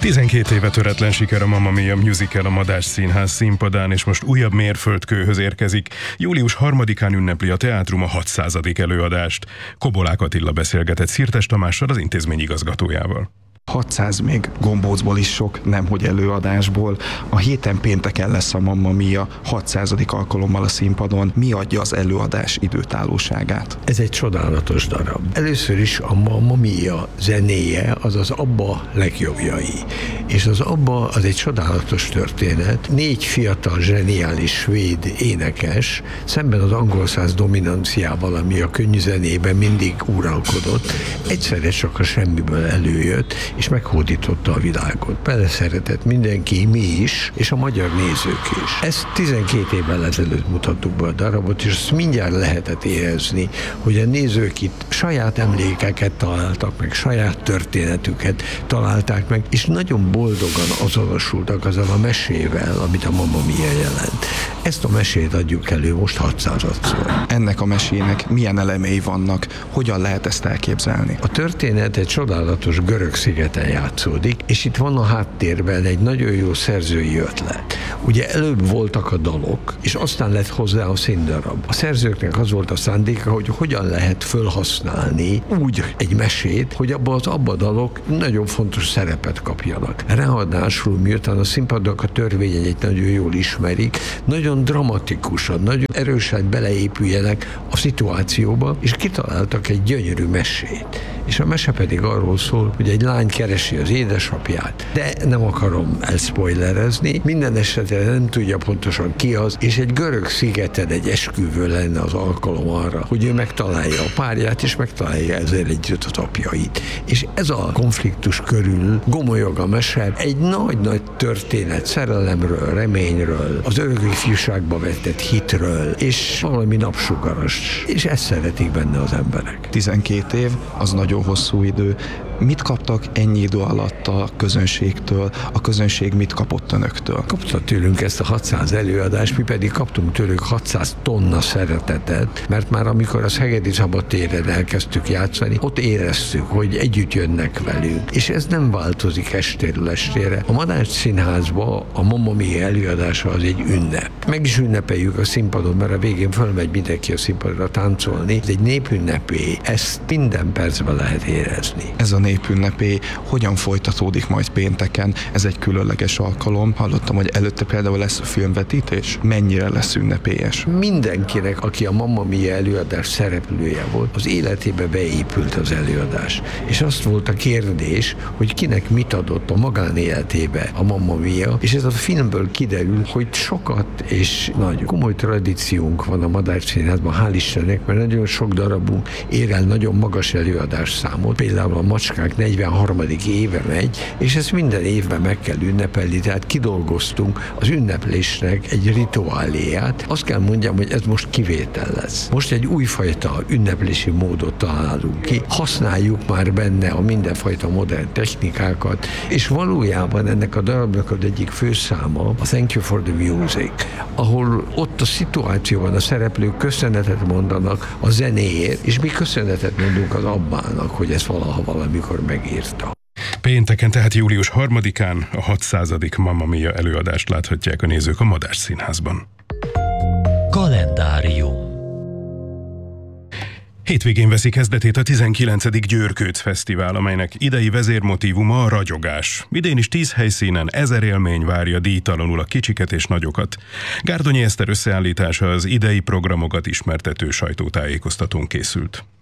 12 éve töretlen siker a Mamma Mia musical a Madách Színház színpadán, és most újabb mérföldkőhöz érkezik. Július 3-án ünnepli a teátrum a 600. előadást. Kobolák Attila beszélgetett Szirtes Tamással, az intézmény igazgatójával. 600 még gombócból is sok, nemhogy előadásból. A héten pénteken lesz a Mamma Mia 600. alkalommal a színpadon. Mi adja az előadás időtállóságát? Ez egy csodálatos darab. Először is a Mamma Mia zenéje az az ABBA legjobbjai. És az ABBA az egy csodálatos történet. 4 fiatal, zseniális svéd énekes szemben az angol száz dominanciával, ami a könnyű zenében mindig uralkodott, egyszerre csak a semmiből előjött, és meghódította a világot. Beleszeretett mindenki, mi is, és a magyar nézők is. Ezt 12 évvel ezelőtt mutattuk be a darabot, és azt mindjárt lehetett érezni, hogy a nézők itt saját emlékeket találtak meg, saját történetüket találták meg, és nagyon boldogan azonosultak azzal a mesével, amit a Mamma Mia jelent. Ezt a mesét adjuk elő most 600-szor. Ennek a mesének milyen elemei vannak? Hogyan lehet ezt elképzelni? A történet egy csodálatos görög szigeten játszódik, és itt van a háttérben egy nagyon jó szerzői ötlet. Ugye előbb voltak a dalok, és aztán lett hozzá a színdarab. A szerzőknek az volt a szándéka, hogy hogyan lehet felhasználni úgy egy mesét, hogy abban az ABBA dalok nagyon fontos szerepet kapjanak. Ráadásul, miután a színpadnak a törvényeit nagyon jól ismerik, nagyon dramatikusan, nagyon erősen beleépüljenek a szituációba, és kitaláltak egy gyönyörű mesét. És a mese pedig arról szól, hogy egy lány keresi az édesapját, de nem akarom elspoilerezni, minden esetre nem tudja pontosan ki az, és egy görög szigeten egy esküvő lenne az alkalom arra, hogy ő megtalálja a párját, és megtalálja ezzel együtt az apjait. És ez a konfliktus körül gomolyog a mese, egy nagy-nagy történet szerelemről, reményről, az örök ifjúságba vetett hitről, és valami napsugaras, és ezt szeretik benne az emberek. 12 év, az nagyon hosszú idő. Mit kaptak ennyi idő alatt a közönségtől? A közönség mit kapott önöktől? Kapta tőlünk ezt a 600 előadást, mi pedig kaptunk tőlük 600 tonna szeretetet, mert már amikor a Szegedi Szabadtéren elkezdtük játszani, ott éreztük, hogy együtt jönnek velünk. És ez nem változik estéről estére. A Madách Színházban a Mamma Mia előadása az egy ünnep. Meg is ünnepeljük a színpadon, mert a végén fölmegy mindenki a színpadra táncolni. Ez egy népünnepé, ezt minden percben lehet érezni. Ez a népünnepé hogyan folytatódik majd pénteken? Ez egy különleges alkalom. Hallottam, hogy előtte például lesz filmvetítés. Mennyire lesz ünnepélyes? Mindenkinek, aki a Mamma Mia előadás szereplője volt, az életébe beépült az előadás. És azt volt a kérdés, hogy kinek mit adott a magánéletébe a Mamma Mia, és ez a filmből kiderül, hogy sokat és nagy komoly tradíciónk van a Madách Színházban, hál' Istennek, mert nagyon sok darabunk ér el nagyon magas előadás számot. Például a Macskák 43. éve megy, és ezt minden évben meg kell ünnepelni, tehát kidolgoztunk az ünneplésnek egy rituáléját. Azt kell mondjam, hogy ez most kivétel lesz. Most egy újfajta ünneplési módot találunk ki, használjuk már benne a mindenfajta modern technikákat, és valójában ennek a darabnak az egyik főszáma a Thank You for the Music, ahol ott a szituációban a szereplők köszönetet mondanak a zenéért, és mi köszönetet mondunk az Abbának, hogy ez valaha valamikor megírta. Pénteken, tehát július 3-án a 600. Mamma Mia előadást láthatják a nézők a Madách Színházban. Kalendárium. Hétvégén veszi kezdetét a 19. Győrkőc Fesztivál, amelynek idei vezérmotívuma a ragyogás. Idén is 10 helyszínen 1000 élmény várja díjtalanul a kicsiket és nagyokat. Gárdonyi Eszter összeállítása az idei programokat ismertető sajtótájékoztatón készült.